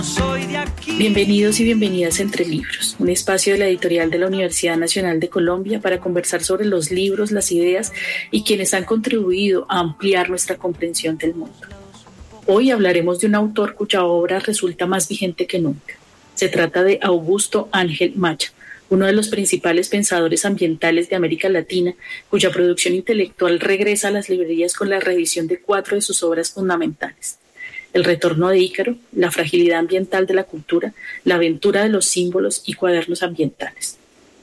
Bienvenidos y bienvenidas a Entre Libros, un espacio de la editorial de la Universidad Nacional de Colombia para conversar sobre los libros, las ideas y quienes han contribuido a ampliar nuestra comprensión del mundo. Hoy hablaremos de un autor cuya obra resulta más vigente que nunca. Se trata de Augusto Ángel Maya, uno de los principales pensadores ambientales de América Latina, cuya producción intelectual regresa a las librerías con la reedición de 4 de sus obras fundamentales: El retorno de Ícaro, La fragilidad ambiental de la cultura, La aventura de los símbolos y Cuadernos ambientales.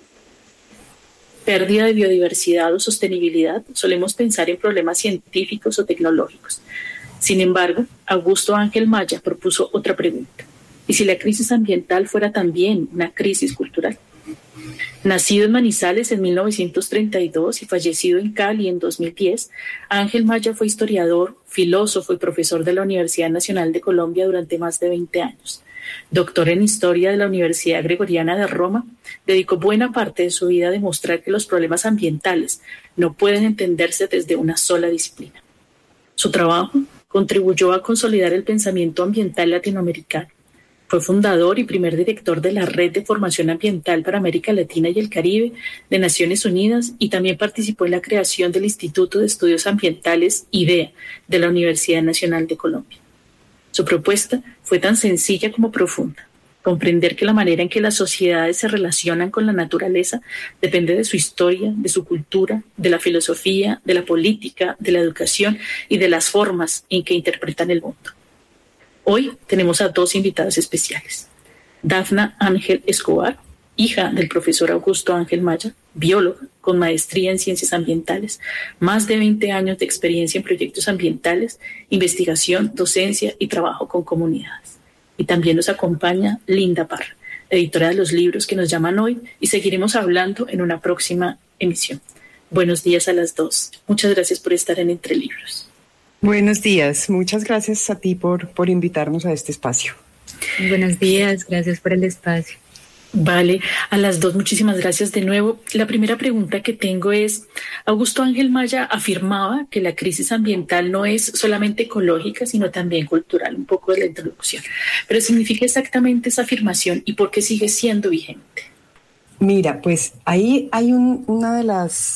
Pérdida de biodiversidad o sostenibilidad, solemos pensar en problemas científicos o tecnológicos. Sin embargo, Augusto Ángel Maya propuso otra pregunta: ¿y si la crisis ambiental fuera también una crisis cultural? Nacido en Manizales en 1932 y fallecido en Cali en 2010, Ángel Maya fue historiador, filósofo y profesor de la Universidad Nacional de Colombia durante más de 20 años. Doctor en Historia de la Universidad Gregoriana de Roma, dedicó buena parte de su vida a demostrar que los problemas ambientales no pueden entenderse desde una sola disciplina. Su trabajo contribuyó a consolidar el pensamiento ambiental latinoamericano. Fue fundador y primer director de la Red de Formación Ambiental para América Latina y el Caribe de Naciones Unidas y también participó en la creación del Instituto de Estudios Ambientales, IDEA, de la Universidad Nacional de Colombia. Su propuesta fue tan sencilla como profunda: comprender que la manera en que las sociedades se relacionan con la naturaleza depende de su historia, de su cultura, de la filosofía, de la política, de la educación y de las formas en que interpretan el mundo. Hoy tenemos a 2 invitadas especiales: Dafna Ángel Escobar, hija del profesor Augusto Ángel Maya, bióloga con maestría en ciencias ambientales, más de 20 años de experiencia en proyectos ambientales, investigación, docencia y trabajo con comunidades. Y también nos acompaña Linda Parra, editora de los libros que nos llaman hoy, y seguiremos hablando en una próxima emisión. Buenos días a las 2. Muchas gracias por estar en Entre Libros. Buenos días, muchas gracias a ti por invitarnos a este espacio. Buenos días, gracias por el espacio. Vale, a las 2 muchísimas gracias de nuevo. La primera pregunta que tengo es: Augusto Ángel Maya afirmaba que la crisis ambiental no es solamente ecológica, sino también cultural, un poco de la introducción. Pero ¿significa exactamente esa afirmación y por qué sigue siendo vigente? Mira, pues ahí hay una de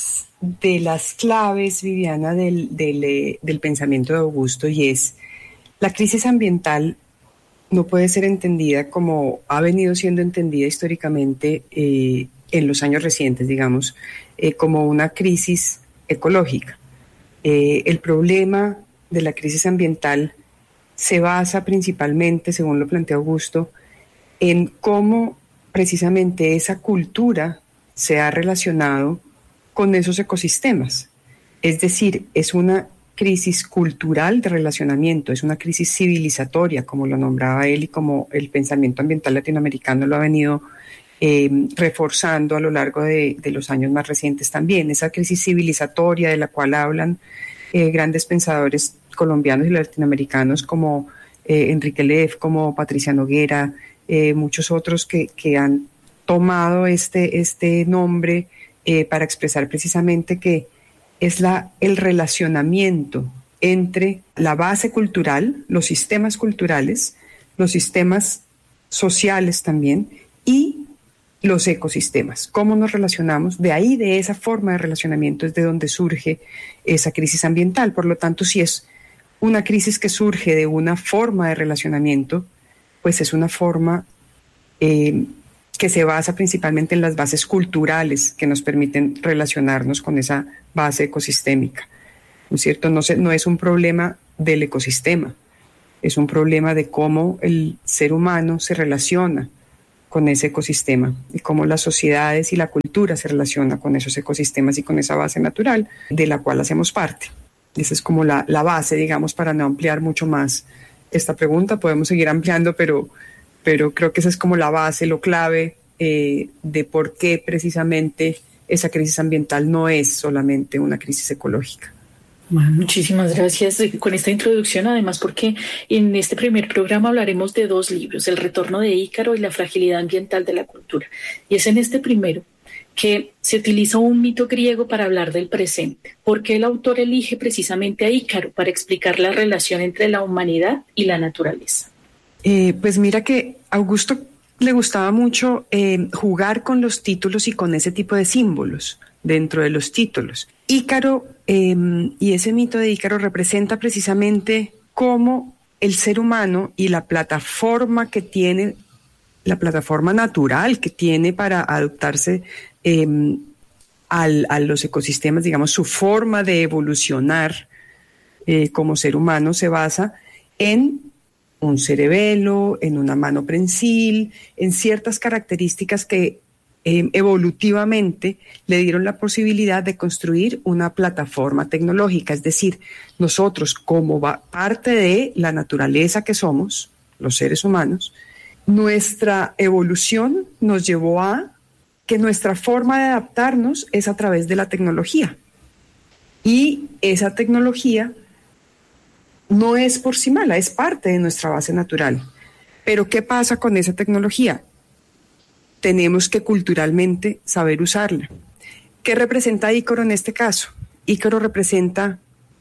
las claves, Viviana, del pensamiento de Augusto, y es: la crisis ambiental no puede ser entendida como ha venido siendo entendida históricamente en los años recientes, digamos, como una crisis ecológica. El problema de la crisis ambiental se basa principalmente, según lo plantea Augusto, en cómo precisamente esa cultura se ha relacionado con esos ecosistemas. Es decir, es una crisis cultural de relacionamiento, es una crisis civilizatoria, como lo nombraba él y como el pensamiento ambiental latinoamericano lo ha venido reforzando a lo largo de los años más recientes también. Esa crisis civilizatoria de la cual hablan grandes pensadores colombianos y latinoamericanos como Enrique Leff, como Patricia Noguera, muchos otros que han tomado este nombre para expresar precisamente que es el relacionamiento entre la base cultural, los sistemas culturales, los sistemas sociales también, y los ecosistemas. ¿Cómo nos relacionamos? De ahí, de esa forma de relacionamiento, es de donde surge esa crisis ambiental. Por lo tanto, si es una crisis que surge de una forma de relacionamiento, pues es una forma que se basa principalmente en las bases culturales que nos permiten relacionarnos con esa base ecosistémica, ¿no es cierto? No es un problema del ecosistema, es un problema de cómo el ser humano se relaciona con ese ecosistema y cómo las sociedades y la cultura se relaciona con esos ecosistemas y con esa base natural de la cual hacemos parte. Esa es como la base, digamos, para no ampliar mucho más esta pregunta. Podemos seguir ampliando, pero creo que esa es como la base, lo clave de por qué precisamente esa crisis ambiental no es solamente una crisis ecológica. Bueno, muchísimas gracias con esta introducción, además porque en este primer programa hablaremos de 2 libros, El retorno de Ícaro y La fragilidad ambiental de la cultura. Y es en este primero que se utiliza un mito griego para hablar del presente. ¿Por qué el autor elige precisamente a Ícaro para explicar la relación entre la humanidad y la naturaleza? Pues mira que a Augusto le gustaba mucho jugar con los títulos y con ese tipo de símbolos dentro de los títulos. Ícaro y ese mito de Ícaro representa precisamente cómo el ser humano y la plataforma que tiene, la plataforma natural que tiene para adaptarse a los ecosistemas, digamos, su forma de evolucionar como ser humano se basa en un cerebelo, en una mano prensil, en ciertas características que evolutivamente le dieron la posibilidad de construir una plataforma tecnológica. Es decir, nosotros como parte de la naturaleza que somos, los seres humanos, nuestra evolución nos llevó a que nuestra forma de adaptarnos es a través de la tecnología. Y esa tecnología no es por sí mala, es parte de nuestra base natural. Pero ¿qué pasa con esa tecnología? Tenemos que culturalmente saber usarla. ¿Qué representa Ícaro en este caso? Ícaro representa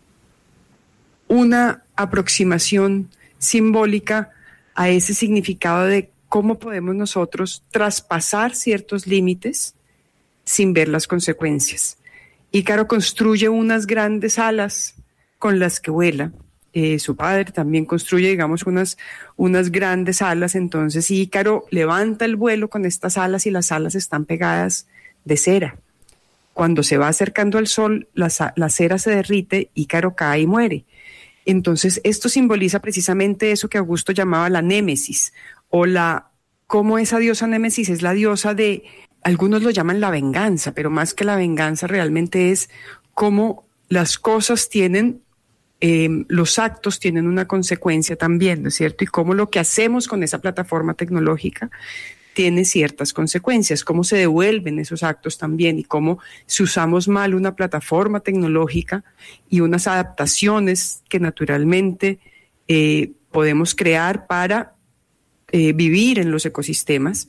una aproximación simbólica a ese significado de cómo podemos nosotros traspasar ciertos límites sin ver las consecuencias. Ícaro construye unas grandes alas con las que vuela. Su padre también construye, digamos, unas grandes alas. Entonces Ícaro levanta el vuelo con estas alas y las alas están pegadas de cera. Cuando se va acercando al sol, la cera se derrite, Ícaro cae y muere. Entonces esto simboliza precisamente eso que Augusto llamaba la némesis, o cómo esa diosa némesis es la diosa de, algunos lo llaman la venganza, pero más que la venganza realmente es cómo las cosas tienen, los actos tienen una consecuencia también, ¿no es cierto? Y cómo lo que hacemos con esa plataforma tecnológica tiene ciertas consecuencias, cómo se devuelven esos actos también y cómo si usamos mal una plataforma tecnológica y unas adaptaciones que naturalmente podemos crear para vivir en los ecosistemas,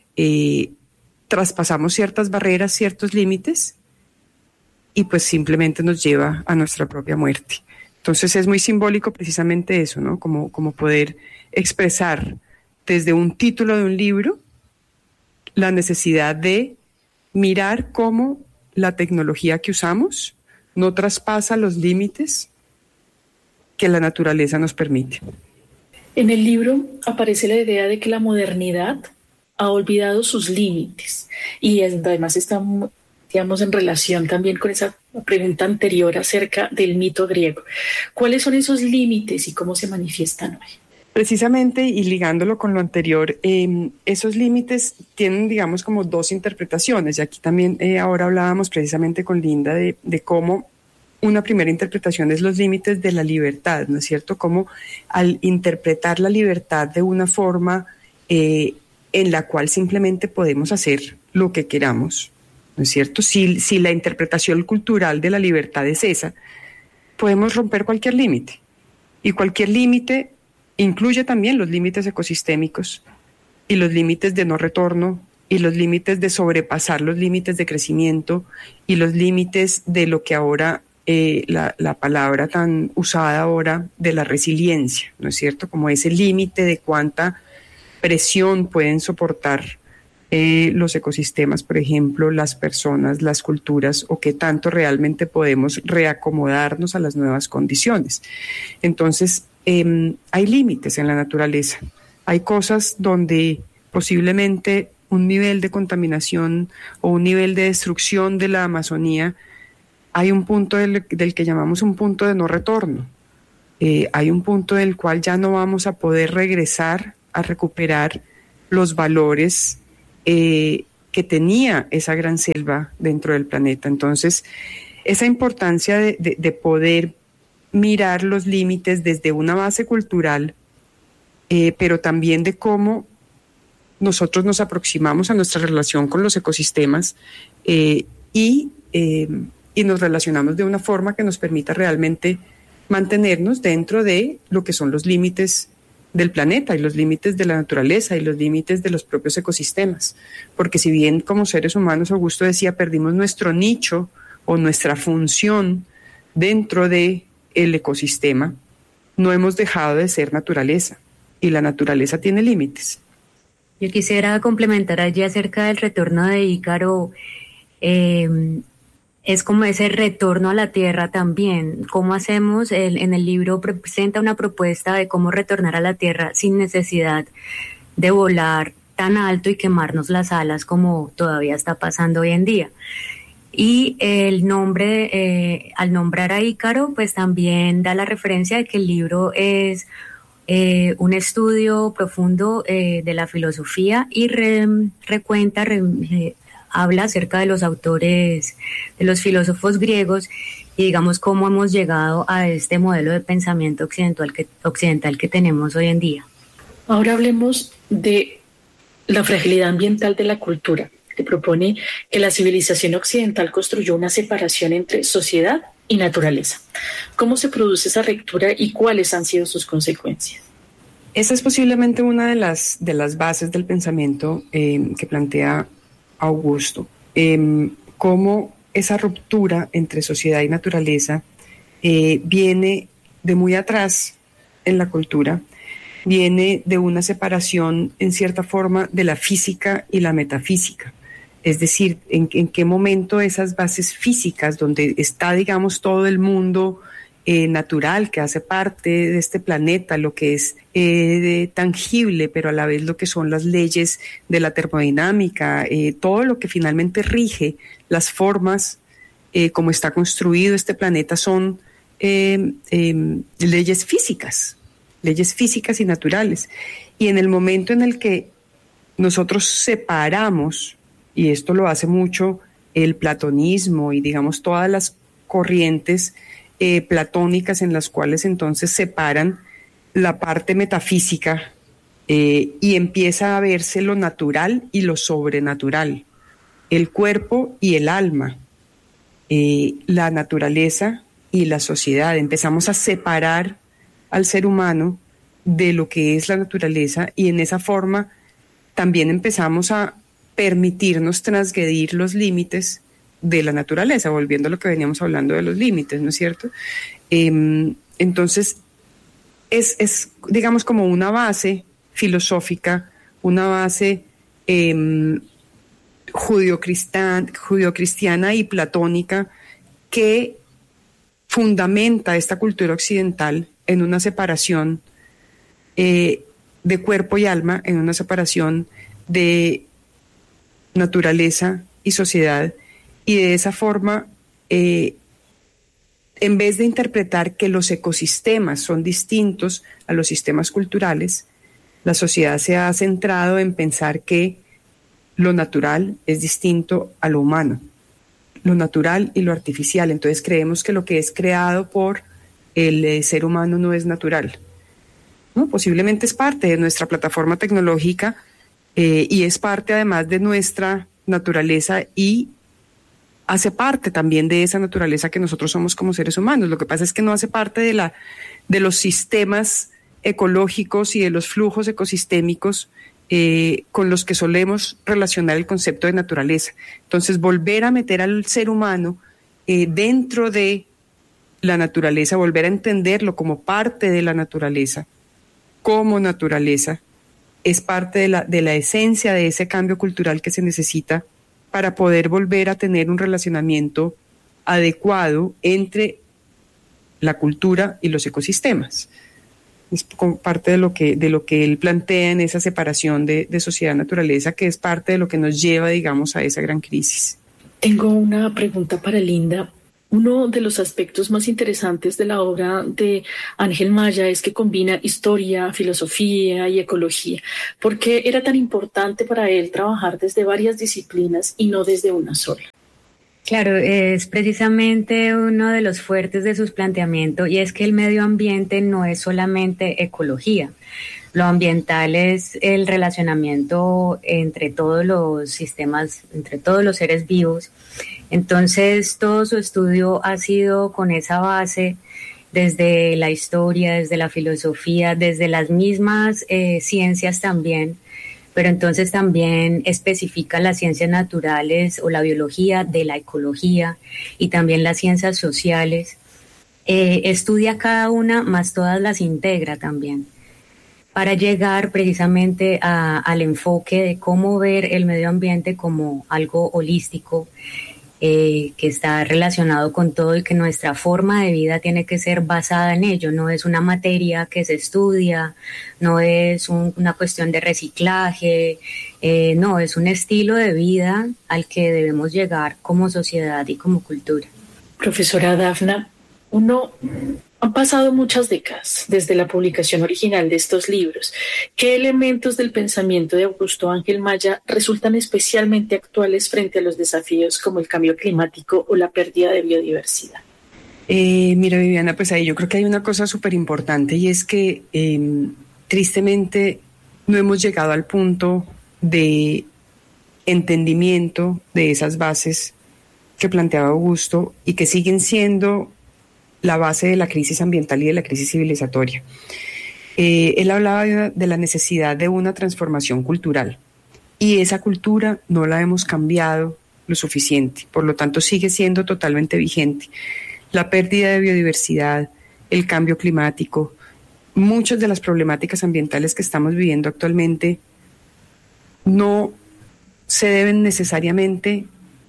traspasamos ciertas barreras, ciertos límites y pues simplemente nos lleva a nuestra propia muerte. Entonces es muy simbólico precisamente eso, ¿no? Como poder expresar desde un título de un libro la necesidad de mirar cómo la tecnología que usamos no traspasa los límites que la naturaleza nos permite. En el libro aparece la idea de que la modernidad ha olvidado sus límites y además está, digamos, en relación también con esa pregunta anterior acerca del mito griego. ¿Cuáles son esos límites y cómo se manifiestan hoy? Precisamente, y ligándolo con lo anterior, esos límites tienen, digamos, como dos interpretaciones. Y aquí también ahora hablábamos precisamente con Linda de cómo una primera interpretación es los límites de la libertad, ¿no es cierto? Cómo al interpretar la libertad de una forma en la cual simplemente podemos hacer lo que queramos, ¿no es cierto? Si la interpretación cultural de la libertad es esa, podemos romper cualquier límite. Y cualquier límite incluye también los límites ecosistémicos y los límites de no retorno y los límites de sobrepasar los límites de crecimiento y los límites de lo que ahora, la palabra tan usada ahora de la resiliencia, ¿no es cierto? Como ese límite de cuánta presión pueden soportar los ecosistemas, por ejemplo, las personas, las culturas, o qué tanto realmente podemos reacomodarnos a las nuevas condiciones. Entonces, hay límites en la naturaleza. Hay cosas donde posiblemente un nivel de contaminación o un nivel de destrucción de la Amazonía, hay un punto del que llamamos un punto de no retorno. Hay un punto del cual ya no vamos a poder regresar a recuperar los valores que tenía esa gran selva dentro del planeta. Entonces, esa importancia de poder mirar los límites desde una base cultural, pero también de cómo nosotros nos aproximamos a nuestra relación con los ecosistemas y nos relacionamos de una forma que nos permita realmente mantenernos dentro de lo que son los límites del planeta y los límites de la naturaleza y los límites de los propios ecosistemas. Porque si bien como seres humanos, Augusto decía, perdimos nuestro nicho o nuestra función dentro de el ecosistema, no hemos dejado de ser naturaleza. y la naturaleza tiene límites. Yo quisiera complementar allí acerca del retorno de Ícaro. Es como ese retorno a la tierra también. ¿Cómo hacemos? En el libro presenta una propuesta de cómo retornar a la tierra sin necesidad de volar tan alto y quemarnos las alas como todavía está pasando hoy en día. Y el nombre, al nombrar a Ícaro, pues también da la referencia de que el libro es un estudio profundo de la filosofía y habla acerca de los autores, de los filósofos griegos y digamos cómo hemos llegado a este modelo de pensamiento occidental que tenemos hoy en día. Ahora hablemos de la fragilidad ambiental de la cultura, que propone que la civilización occidental construyó una separación entre sociedad y naturaleza. ¿Cómo se produce esa ruptura y cuáles han sido sus consecuencias? Esa es posiblemente una de las bases del pensamiento que plantea Augusto. Cómo esa ruptura entre sociedad y naturaleza viene de muy atrás en la cultura, viene de una separación en cierta forma de la física y la metafísica. Es decir, en qué momento esas bases físicas, donde está, digamos, todo el mundo natural que hace parte de este planeta, lo que es tangible, pero a la vez lo que son las leyes de la termodinámica, todo lo que finalmente rige las formas como está construido este planeta son leyes físicas y naturales. Y en el momento en el que nosotros separamos, y esto lo hace mucho el platonismo y digamos todas las corrientes platónicas en las cuales entonces separan la parte metafísica y empieza a verse lo natural y lo sobrenatural, el cuerpo y el alma, la naturaleza y la sociedad. Empezamos a separar al ser humano de lo que es la naturaleza y en esa forma también empezamos a permitirnos transgredir los límites de la naturaleza, volviendo a lo que veníamos hablando de los límites, ¿no es cierto? Entonces, es digamos como una base filosófica, una base judio-cristiana y platónica que fundamenta esta cultura occidental en una separación de cuerpo y alma, en una separación de naturaleza y sociedad, y de esa forma, en vez de interpretar que los ecosistemas son distintos a los sistemas culturales, la sociedad se ha centrado en pensar que lo natural es distinto a lo humano, lo natural y lo artificial. Entonces creemos que lo que es creado por el ser humano no es natural, ¿no? Posiblemente es parte de nuestra plataforma tecnológica y es parte además de nuestra naturaleza y hace parte también de esa naturaleza que nosotros somos como seres humanos. Lo que pasa es que no hace parte de los sistemas ecológicos y de los flujos ecosistémicos con los que solemos relacionar el concepto de naturaleza. Entonces, volver a meter al ser humano dentro de la naturaleza, volver a entenderlo como parte de la naturaleza, como naturaleza, es parte de la esencia de ese cambio cultural que se necesita para poder volver a tener un relacionamiento adecuado entre la cultura y los ecosistemas. Es parte de lo que él plantea en esa separación de sociedad-naturaleza, que es parte de lo que nos lleva, digamos, a esa gran crisis. Tengo una pregunta para Linda. Uno de los aspectos más interesantes de la obra de Ángel Maya es que combina historia, filosofía y ecología. ¿Por qué era tan importante para él trabajar desde varias disciplinas y no desde una sola? Claro, es precisamente uno de los fuertes de sus planteamientos, y es que el medio ambiente no es solamente ecología. Lo ambiental es el relacionamiento entre todos los sistemas, entre todos los seres vivos. Entonces, todo su estudio ha sido con esa base desde la historia, desde la filosofía, desde las mismas ciencias también, pero entonces también especifica las ciencias naturales o la biología de la ecología y también las ciencias sociales. Estudia cada una, más todas las integra también. para llegar precisamente al enfoque de cómo ver el medio ambiente como algo holístico, que está relacionado con todo y que nuestra forma de vida tiene que ser basada en ello. No es una materia que se estudia, no es una cuestión de reciclaje, no, es un estilo de vida al que debemos llegar como sociedad y como cultura. Profesora Dafna, han pasado muchas décadas desde la publicación original de estos libros. ¿Qué elementos del pensamiento de Augusto Ángel Maya resultan especialmente actuales frente a los desafíos como el cambio climático o la pérdida de biodiversidad? Mira, Viviana, pues ahí yo creo que hay una cosa súper importante y es que tristemente no hemos llegado al punto de entendimiento de esas bases que planteaba Augusto y que siguen siendo la base de la crisis ambiental y de la crisis civilizatoria. Él hablaba de la necesidad de una transformación cultural y esa cultura no la hemos cambiado lo suficiente, por lo tanto sigue siendo totalmente vigente. La pérdida de biodiversidad, el cambio climático, muchas de las problemáticas ambientales que estamos viviendo actualmente no se deben necesariamente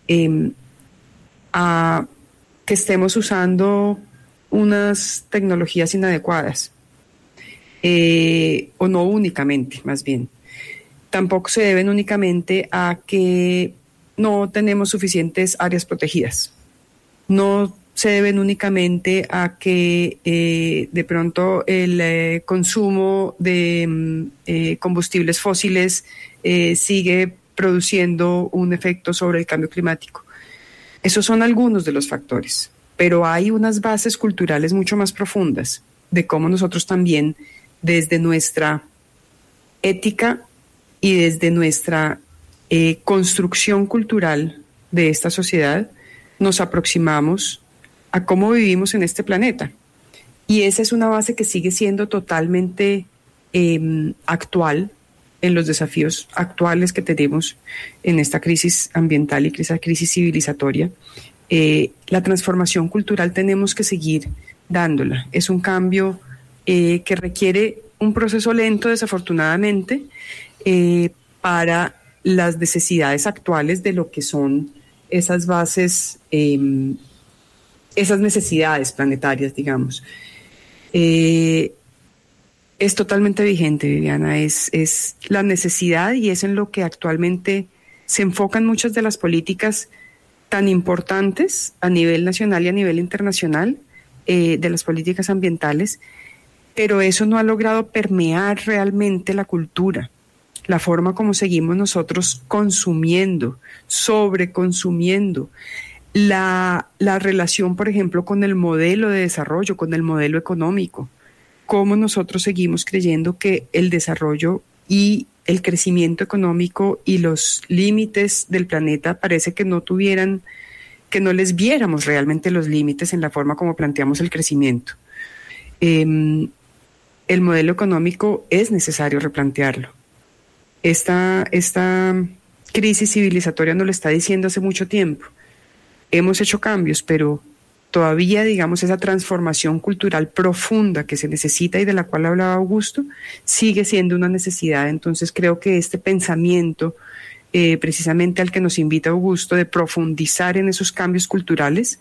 a que estemos usando unas tecnologías inadecuadas, o no únicamente, más bien. Tampoco se deben únicamente a que no tenemos suficientes áreas protegidas. No se deben únicamente a que de pronto el consumo de combustibles fósiles sigue produciendo un efecto sobre el cambio climático. Esos son algunos de los factores, pero hay unas bases culturales mucho más profundas de cómo nosotros también, desde nuestra ética y desde nuestra construcción cultural de esta sociedad, nos aproximamos a cómo vivimos en este planeta. Y esa es una base que sigue siendo totalmente actual en los desafíos actuales que tenemos en esta crisis ambiental y esa crisis civilizatoria. La transformación cultural tenemos que seguir dándola. Es un cambio que requiere un proceso lento, desafortunadamente, para las necesidades actuales de lo que son esas bases, esas necesidades planetarias, digamos. Es totalmente vigente, Viviana, es la necesidad y es en lo que actualmente se enfocan muchas de las políticas tan importantes a nivel nacional y a nivel internacional, de las políticas ambientales, pero eso no ha logrado permear realmente la cultura, la forma como seguimos nosotros consumiendo, sobreconsumiendo, la relación, por ejemplo, con el modelo de desarrollo, con el modelo económico, cómo nosotros seguimos creyendo que el desarrollo y el crecimiento económico y los límites del planeta parece que no tuvieran, que no les viéramos realmente los límites en la forma como planteamos el crecimiento. El modelo económico es necesario replantearlo. Esta crisis civilizatoria nos lo está diciendo hace mucho tiempo. Hemos hecho cambios, pero todavía, digamos, esa transformación cultural profunda que se necesita y de la cual hablaba Augusto, sigue siendo una necesidad. Entonces creo que este pensamiento, precisamente al que nos invita Augusto, de profundizar en esos cambios culturales,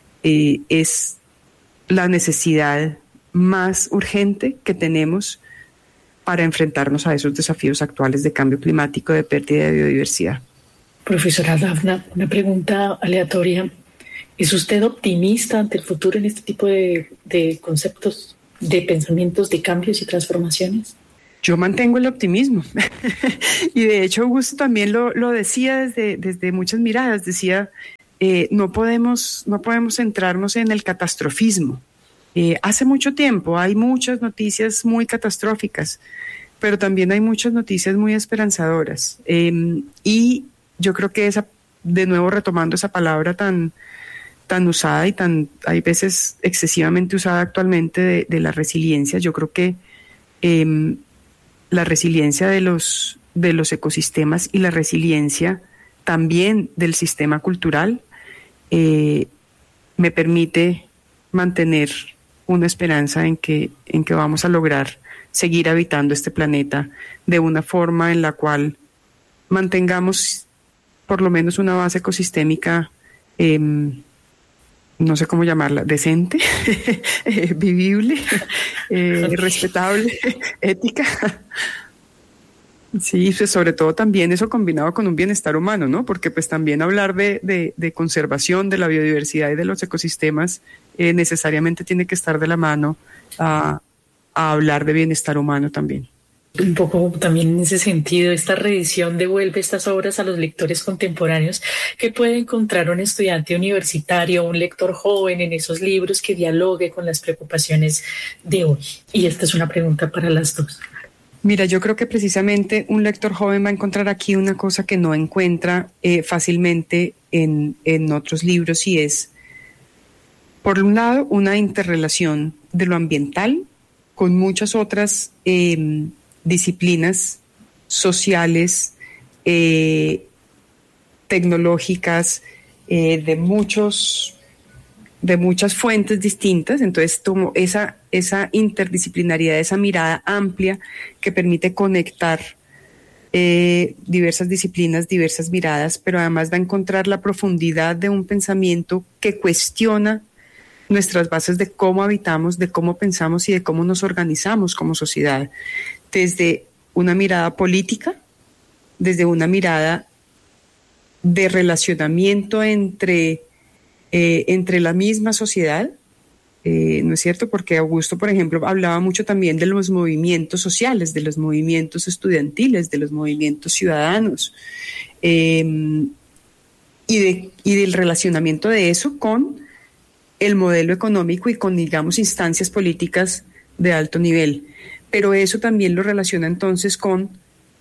es la necesidad más urgente que tenemos para enfrentarnos a esos desafíos actuales de cambio climático, de pérdida de biodiversidad. Profesora Dafna, una pregunta aleatoria. ¿Es usted optimista ante el futuro en este tipo de conceptos, de pensamientos, de cambios y transformaciones? Yo mantengo el optimismo. Y de hecho Augusto también lo decía desde muchas miradas. Decía, no podemos centrarnos en el catastrofismo. Hace mucho tiempo hay muchas noticias muy catastróficas, pero también hay muchas noticias muy esperanzadoras. Y yo creo que de nuevo retomando esa palabra tan usada y hay veces excesivamente usada actualmente de la resiliencia, yo creo que la resiliencia de los ecosistemas y la resiliencia también del sistema cultural me permite mantener una esperanza en que vamos a lograr seguir habitando este planeta de una forma en la cual mantengamos por lo menos una base ecosistémica, no sé cómo llamarla, decente, vivible, respetable, ética. Sí, pues sobre todo también eso combinado con un bienestar humano, ¿no? Porque pues también hablar de conservación de la biodiversidad y de los ecosistemas necesariamente tiene que estar de la mano a hablar de bienestar humano también. Un poco también en ese sentido, esta reedición devuelve estas obras a los lectores contemporáneos. ¿Qué puede encontrar un estudiante universitario, un lector joven en esos libros que dialogue con las preocupaciones de hoy? Y esta es una pregunta para las dos. Mira, yo creo que precisamente un lector joven va a encontrar aquí una cosa que no encuentra fácilmente en otros libros, y es, por un lado, una interrelación de lo ambiental con muchas otras disciplinas sociales, tecnológicas, de muchas fuentes distintas. Entonces tomo esa interdisciplinariedad, esa mirada amplia que permite conectar diversas disciplinas, diversas miradas, pero además va a encontrar la profundidad de un pensamiento que cuestiona nuestras bases de cómo habitamos, de cómo pensamos y de cómo nos organizamos como sociedad, desde una mirada política, desde una mirada de relacionamiento entre la misma sociedad, ¿no es cierto? Porque Augusto, por ejemplo, hablaba mucho también de los movimientos sociales, de los movimientos estudiantiles, de los movimientos ciudadanos, y del relacionamiento de eso con el modelo económico y con, digamos, instancias políticas de alto nivel. Pero eso también lo relaciona entonces con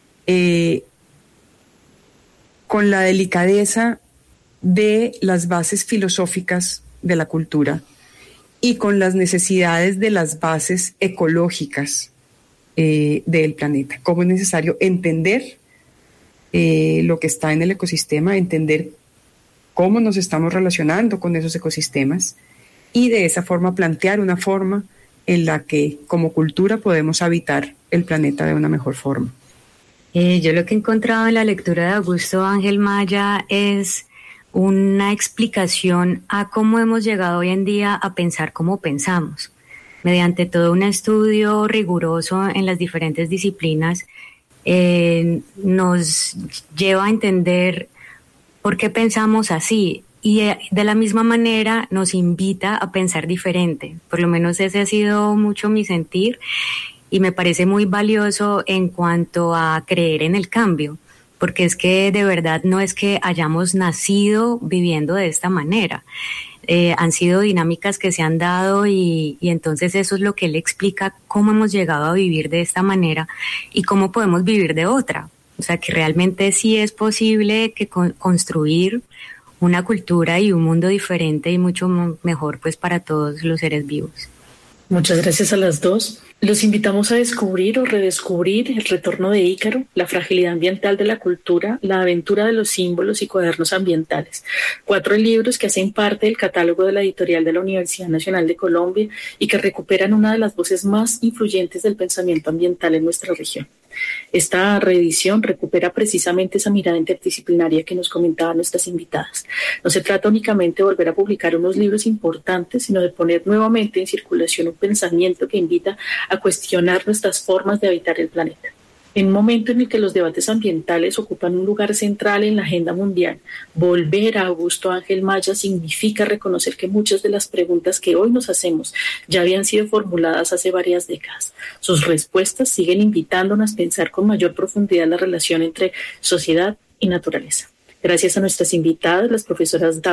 la delicadeza de las bases filosóficas de la cultura y con las necesidades de las bases ecológicas del planeta. Cómo es necesario entender lo que está en el ecosistema, entender cómo nos estamos relacionando con esos ecosistemas y de esa forma plantear una forma en la que como cultura podemos habitar el planeta de una mejor forma. Yo lo que he encontrado en la lectura de Augusto Ángel Maya es una explicación a cómo hemos llegado hoy en día a pensar como pensamos. Mediante todo un estudio riguroso en las diferentes disciplinas, nos lleva a entender por qué pensamos así, y de la misma manera nos invita a pensar diferente. Por lo menos ese ha sido mucho mi sentir y me parece muy valioso en cuanto a creer en el cambio, porque es que de verdad no es que hayamos nacido viviendo de esta manera. Han sido dinámicas que se han dado y entonces eso es lo que él explica, cómo hemos llegado a vivir de esta manera y cómo podemos vivir de otra. O sea, que realmente sí es posible que construir una cultura y un mundo diferente y mucho mejor pues para todos los seres vivos. Muchas gracias a las dos. Los invitamos a descubrir o redescubrir El retorno de Ícaro, La fragilidad ambiental de la cultura, La aventura de los símbolos y cuadernos ambientales. 4 libros que hacen parte del catálogo de la editorial de la Universidad Nacional de Colombia y que recuperan una de las voces más influyentes del pensamiento ambiental en nuestra región. Esta reedición recupera precisamente esa mirada interdisciplinaria que nos comentaban nuestras invitadas. No se trata únicamente de volver a publicar unos libros importantes, sino de poner nuevamente en circulación un pensamiento que invita a cuestionar nuestras formas de habitar el planeta. En un momento en el que los debates ambientales ocupan un lugar central en la agenda mundial, volver a Augusto Ángel Maya significa reconocer que muchas de las preguntas que hoy nos hacemos ya habían sido formuladas hace varias décadas. Sus respuestas siguen invitándonos a pensar con mayor profundidad la relación entre sociedad y naturaleza. Gracias a nuestras invitadas, las profesoras